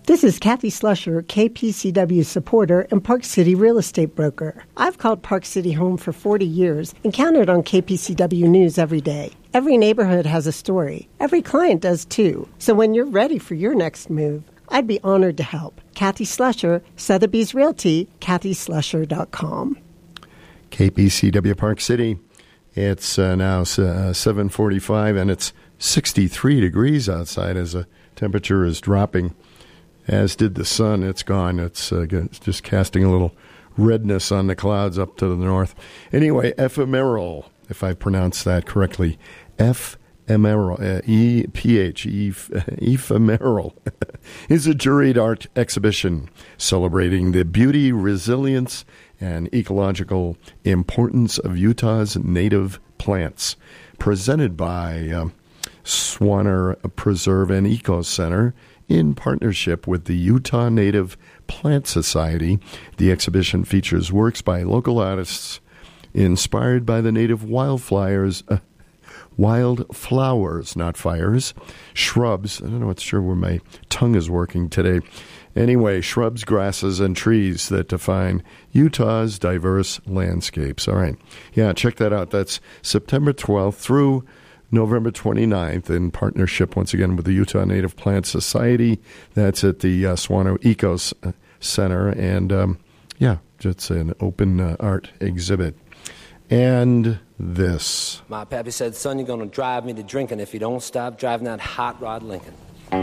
This is Kathy Slusher, KPCW supporter and Park City real estate broker. I've called Park City home for 40 years and counted on KPCW News every day. Every neighborhood has a story. Every client does too. So when you're ready for your next move, I'd be honored to help. Kathy Slusher, Sotheby's Realty, kathyslusher.com. KPCW Park City. It's now 7:45 and it's 63 degrees outside as the temperature is dropping. As did the sun. It's gone. It's just casting a little redness on the clouds up to the north. Anyway, Ephemeral, if I pronounced that correctly, Ephemeral, Ephemeral, is a juried art exhibition celebrating the beauty, resilience, and ecological importance of Utah's native plants, presented by Swanner Preserve and Eco Center in partnership with the Utah Native Plant Society. The exhibition features works by local artists inspired by the native wildflowers, not fires, shrubs. I don't know, it's sure where my tongue is working today. Anyway, shrubs, grasses, and trees that define Utah's diverse landscapes. All right. Yeah, check that out. That's September 12th through November 29th in partnership, once again, with the Utah Native Plant Society. That's at the Swanner Eco Center. And, it's an open art exhibit. And this. My pappy said, son, you're going to drive me to drinking if you don't stop driving that hot rod Lincoln.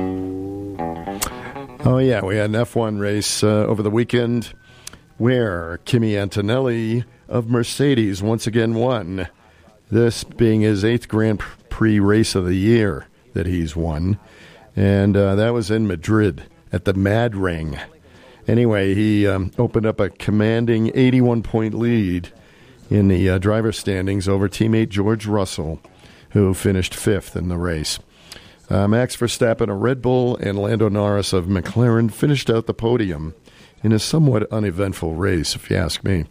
Oh, yeah, we had an F1 race over the weekend where Kimi Antonelli of Mercedes once again won. This being his 8th Grand Prix race of the year that he's won. And that was in Madrid at the Mad Ring. Anyway, he opened up a commanding 81-point lead in the driver standings over teammate George Russell, who finished 5th in the race. Max Verstappen of Red Bull and Lando Norris of McLaren finished out the podium in a somewhat uneventful race, if you ask me.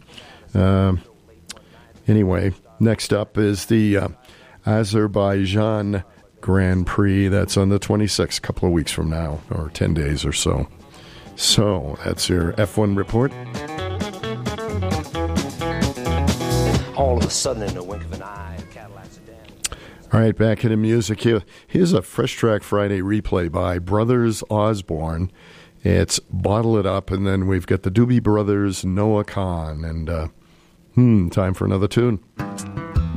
Anyway, next up is the Azerbaijan Grand Prix. That's on the 26th, a couple of weeks from now, or 10 days or so. So that's your F1 report. All of a sudden, in the wink of an eye, Cadillacs are damned. All right, back into music here. Here's a Fresh Track Friday replay by Brothers Osborne. It's Bottle It Up, and then we've got the Doobie Brothers, Noah Khan, and time for another tune.